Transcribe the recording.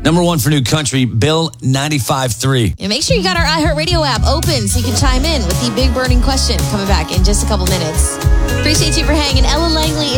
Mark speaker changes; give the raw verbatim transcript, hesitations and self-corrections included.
Speaker 1: Number one for new country, Bill ninety-five three.
Speaker 2: And make sure you got our iHeartRadio app open so you can chime in with the big burning question. Coming back in just a couple minutes. Appreciate you for hanging. Ella Langley